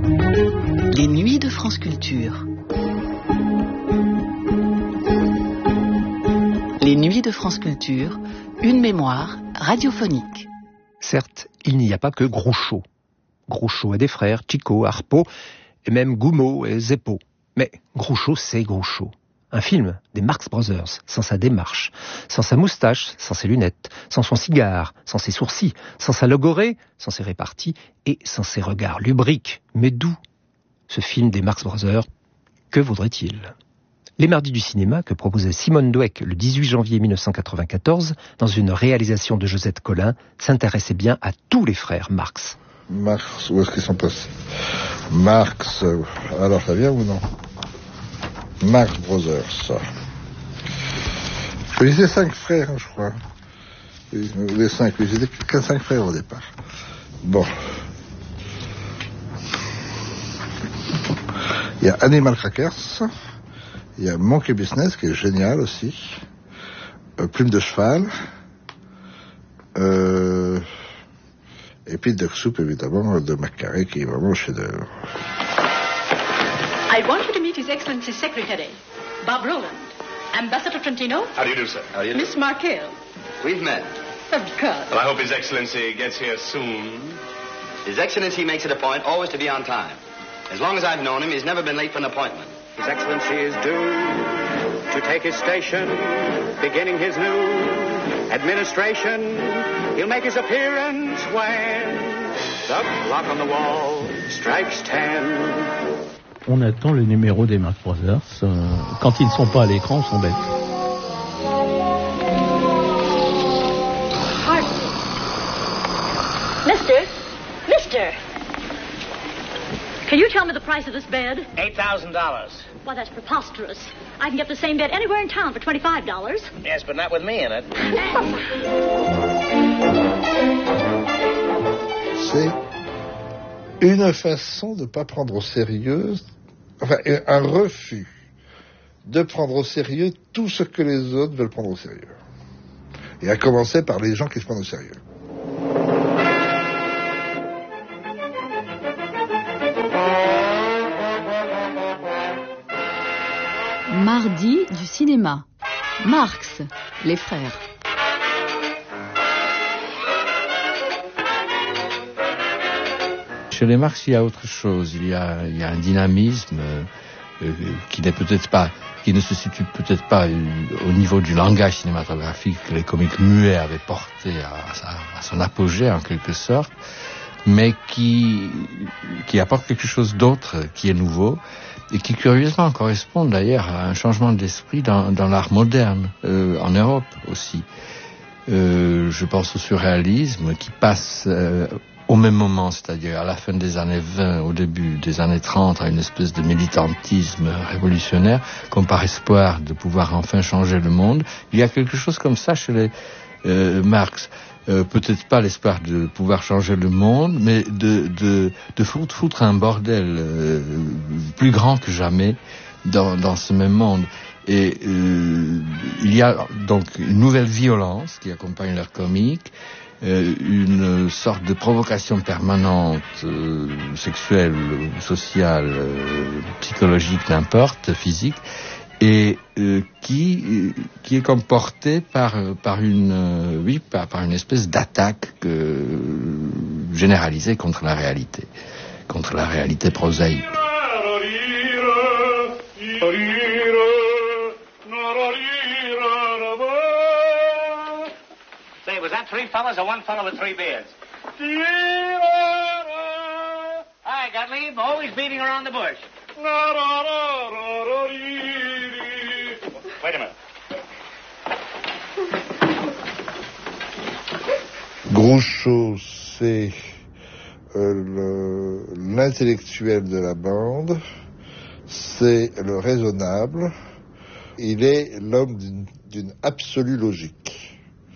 Les nuits de France Culture. Les nuits de France Culture, une mémoire radiophonique. Certes, il n'y a pas que Groucho. Groucho et des frères, Chico, Harpo, et même Goumeau et Zeppo. Mais Groucho, c'est Groucho. Un film des Marx Brothers, sans sa démarche, sans sa moustache, sans ses lunettes, sans son cigare, sans ses sourcils, sans sa logorée, sans ses réparties et sans ses regards lubriques, mais doux. Ce film des Marx Brothers, que vaudrait-il ? Les Mardis du cinéma, que proposait Simone Dweck le 18 janvier 1994, dans une réalisation de Josette Collin, s'intéressait bien à tous les frères Marx. Marx, où est-ce qu'ils sont passés ? Marx, alors ça vient ou non ? Marx Brothers. Ils étaient 5 frères, je crois. Les 5, ils étaient que 5 frères au départ. Bon. Il y a Animal Crackers. Il y a Monkey Business, qui est génial aussi. Plume de cheval. Et puis Duck Soup, évidemment, de McCarrey, qui est vraiment un chef-d'œuvre. I want you to meet His Excellency's secretary, Bob Rowland. Ambassador Trentino. How do you do, sir? How do you do? Miss Markell. We've met. Of course. Well, I hope His Excellency gets here soon. His Excellency makes it a point always to be on time. As long as I've known him, he's never been late for an appointment. His Excellency is due to take his station, beginning his new administration. He'll make his appearance when the clock on the wall strikes 10. On attend le numéro des Marx Brothers. Quand ils ne sont pas à l'écran, on s'embête. Mister! Can you tell me the price of this bed? $8,000. Why, that's preposterous. I can get the same bed anywhere in town for $25. Yes, but not with me in it. C'est une façon de ne pas prendre au sérieux, enfin un refus de prendre au sérieux tout ce que les autres veulent prendre au sérieux. Et à commencer par les gens qui se prennent au sérieux. Mardi du cinéma. Marx, les frères. Chez les Marx, il y a autre chose. Il y a un dynamisme qui ne se situe peut-être pas au niveau du langage cinématographique que les comiques muets avaient porté à son apogée en quelque sorte, mais qui apporte quelque chose d'autre, qui est nouveau, et qui curieusement correspond d'ailleurs à un changement d'esprit dans l'art moderne, en Europe aussi. Je pense au surréalisme qui passe au même moment, c'est-à-dire à la fin des années 20, au début des années 30, à une espèce de militantisme révolutionnaire, comme par espoir de pouvoir enfin changer le monde. Il y a quelque chose comme ça chez les Marx. Peut-être pas l'espoir de pouvoir changer le monde, mais de foutre un bordel plus grand que jamais dans ce même monde. Et il y a donc une nouvelle violence qui accompagne leur comique, une sorte de provocation permanente, sexuelle, sociale, psychologique, n'importe, physique, et qui est comme portée par une espèce d'attaque généralisée contre la réalité prosaïque. Say, was that 3 fellas or 1 fella with 3 beards? Hi, Gottlieb, always beating around the bush. Wait a minute. Groucho, c'est l'intellectuel de la bande, c'est le raisonnable, il est l'homme d'une absolue logique.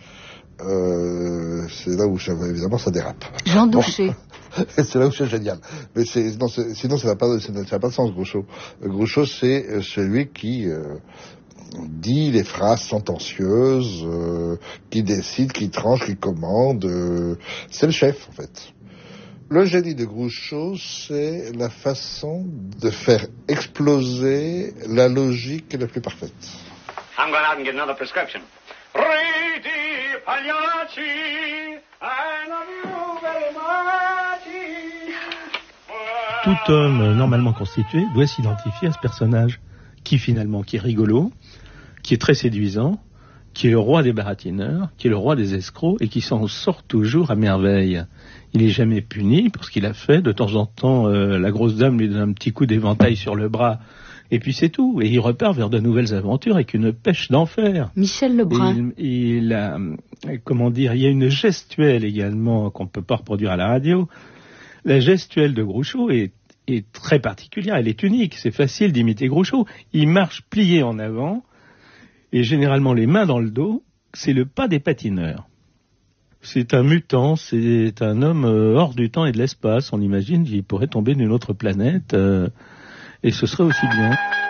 C'est là où évidemment ça dérape. Jean Douché. Bon, c'est là où c'est génial. Mais sinon ça n'a pas de sens, Groucho. Groucho, c'est celui qui dit les phrases sentencieuses, qui décide, qui tranche, qui commande. C'est le chef, en fait. Le génie de Groucho, c'est la façon de faire exploser la logique la plus parfaite. I'm going out and get another prescription. Riti Pagliacci, I love you very much. Tout homme normalement constitué doit s'identifier à ce personnage qui est rigolo, qui est très séduisant, qui est le roi des baratineurs, qui est le roi des escrocs et qui s'en sort toujours à merveille. Il n'est jamais puni pour ce qu'il a fait. De temps en temps, la grosse dame lui donne un petit coup d'éventail sur le bras et puis c'est tout. Et il repart vers de nouvelles aventures avec une pêche d'enfer. Michel Lebrun. Il y a une gestuelle également qu'on ne peut pas reproduire à la radio. La gestuelle de Groucho est très particulière, elle est unique, c'est facile d'imiter Groucho. Il marche plié en avant, et généralement les mains dans le dos, c'est le pas des patineurs. C'est un mutant, c'est un homme hors du temps et de l'espace, on imagine qu'il pourrait tomber d'une autre planète, et ce serait aussi bien.